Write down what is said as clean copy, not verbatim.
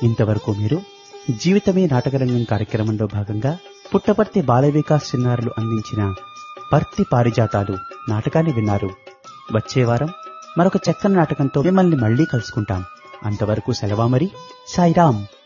ఇంతవరకు మీరు జీవితమే నాటకరంగం కార్యక్రమంలో భాగంగా పుట్టపర్తి బాల వికాస్ చిన్నారులు అందించిన పర్తి పారిజాతాలు నాటకాన్ని విన్నారు. వచ్చే వారం మరొక చక్కని నాటకంతో మిమ్మల్ని మళ్లీ కలుసుకుంటాం. అంతవరకు సెలవా మరి. సాయిరాం.